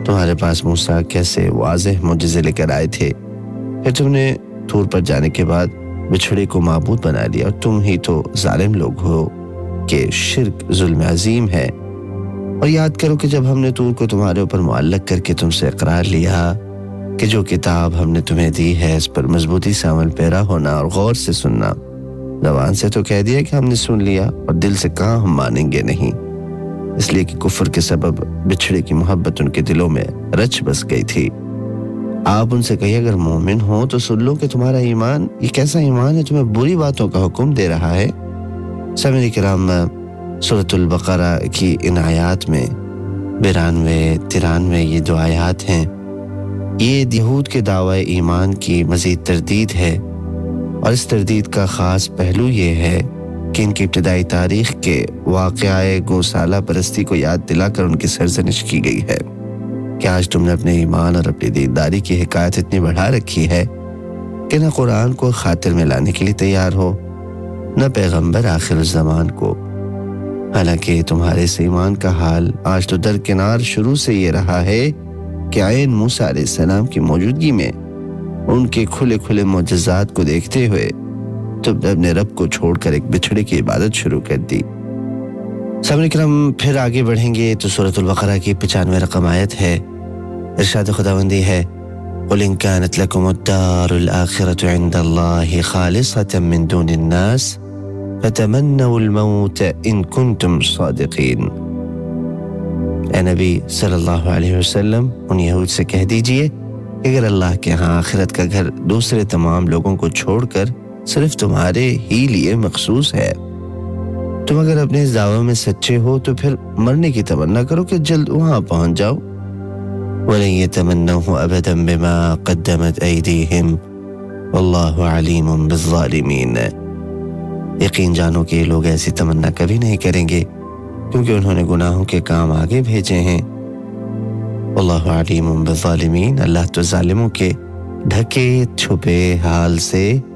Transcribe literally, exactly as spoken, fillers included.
تمہارے پاس موسیٰ کیسے واضح معجزے لے کر آئے تھے، پھر تم نے طور پر جانے کے بعد بچھڑے کو معبود بنا لیا، اور تم ہی تو ظالم لوگ ہو کہ شرک ظلم عظیم ہے۔ اور یاد کرو کہ جب ہم نے طور کو تمہارے اوپر معلق کر کے تم سے اقرار لیا کہ جو کتاب ہم نے تمہیں دی ہے اس پر مضبوطی سے عمل پیرا ہونا اور غور سے سننا، زبان سے تو کہہ دیا کہ ہم نے سن لیا، اور دل سے کہاں ہم مانیں گے نہیں، اس لیے کہ کفر کے سبب بچھڑے کی محبت ان کے دلوں میں رچ بس گئی تھی۔ آپ ان سے کہیے اگر مومن ہو تو سن لو کہ تمہارا ایمان یہ کیسا ایمان ہے تمہیں بری باتوں کا حکم دے رہا ہے۔ سامعین کرام، سورۃ البقرہ کی ان آیات میں بانوے ترانوے یہ دو آیات ہیں، یہ یہود کے دعوی ایمان کی مزید تردید ہے، اور اس تردید کا خاص پہلو یہ ہے کہ ان کی ابتدائی تاریخ کے واقعہ گوسالہ پرستی کو یاد دلا کر ان کی سرزنش کی گئی ہے کہ آج تم نے اپنے ایمان اور اپنی دینداری کی حکایت اتنی بڑھا رکھی ہے کہ نہ قرآن کو خاطر میں لانے کے لیے تیار ہو، نہ پیغمبر آخر الزمان کو۔ حالانکہ تمہارے اس ایمان کا حال آج تو درکنار شروع سے یہ رہا ہے کہ عین موسیٰ علیہ السلام کی موجودگی میں ان کے کھلے کھلے معجزات کو دیکھتے ہوئے تم نے اپنے رب کو چھوڑ کر ایک بچھڑے کی عبادت شروع کر دی۔ سامعین کرام، پھر آگے بڑھیں گے تو سورۃ البقرہ کی پچانوے رقم آیت ہے، ارشاد خداوندی ہے قُلْ إِنْ كَانَتْ لَكُمُ الدَّارُ الْآخِرَةُ عِنْدَ اللَّهِ خَالِصَةً مِّن دُونِ النَّاسِ فَتَمَنَّوُا الْمَوْتَ إِن كُنتُمْ صَادِقِينَ۔ اے نبی صلی اللہ علیہ وسلم، ان یہود سے کہہ دیجئے کہ اگر اللہ کے ہاں آخرت کا گھر دوسرے تمام لوگوں کو چھوڑ کر صرف تمہارے ہی لیے مخصوص ہے، تم اگر اپنے اس دعوے میں سچے ہو تو پھر مرنے کی تمنا کرو کہ جلد وہاں پہنچ جاؤ۔ وَلَن يَتَمَنَّوْهُ أَبَدًا بِمَا قَدَّمَتْ أَيْدِيهِمْ وَاللَّهُ عَلِيمٌ بِالظَّالِمِينَ۔ یقین جانو کہ یہ لوگ ایسی تمنا کبھی نہیں کریں گے کیونکہ انہوں نے گناہوں کے کام آگے بھیجے ہیں۔ واللہ علیم بالظالمین، اللہ تو ظالموں کے ڈھکے چھپے حال سے